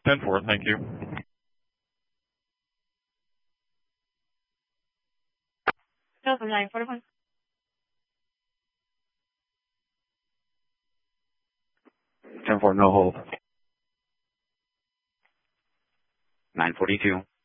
10-4, thank you. No, 941. 10-4, no hold. 942.